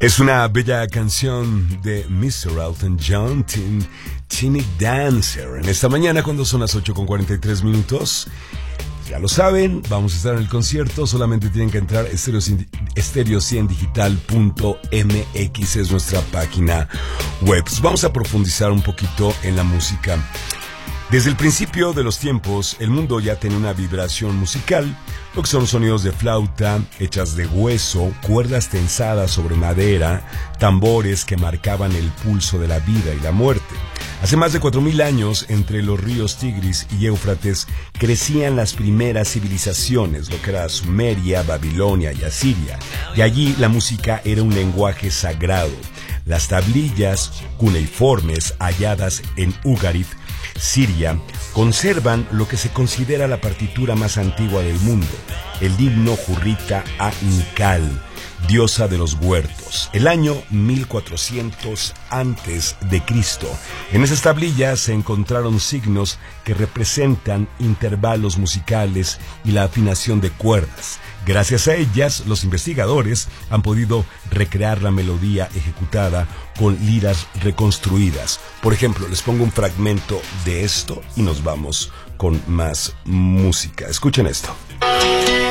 Es una bella canción de Mr. Elton John, Tiny Dancer. En esta mañana, cuando son las 8:43. Ya lo saben, vamos a estar en el concierto. Solamente tienen que entrar a stereo100digital.mx, es nuestra página web. Vamos a profundizar un poquito en la música. Desde el principio de los tiempos, el mundo ya tenía una vibración musical, lo que son sonidos de flauta, hechas de hueso, cuerdas tensadas sobre madera, tambores que marcaban el pulso de la vida y la muerte. Hace más de 4000 años, entre los ríos Tigris y Éufrates, crecían las primeras civilizaciones, lo que era Sumeria, Babilonia y Asiria, y allí la música era un lenguaje sagrado. Las tablillas cuneiformes halladas en Ugarit, Siria, conservan lo que se considera la partitura más antigua del mundo, el himno hurrita a Nikal, diosa de los huertos, el año 1400 antes de Cristo. En esas tablillas se encontraron signos que representan intervalos musicales y la afinación de cuerdas. Gracias a ellas, los investigadores han podido recrear la melodía ejecutada con liras reconstruidas. Por ejemplo, les pongo un fragmento de esto y nos vamos con más música. Escuchen esto.